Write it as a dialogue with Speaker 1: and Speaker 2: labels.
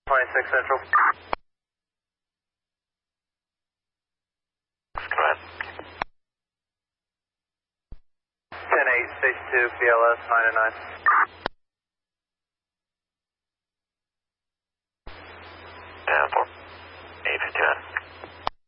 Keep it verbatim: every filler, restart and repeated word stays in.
Speaker 1: twenty-six Central.
Speaker 2: Go ahead.
Speaker 1: ten eight, Station two, B L S nine oh nine.
Speaker 2: ten four, eight fifty-nine.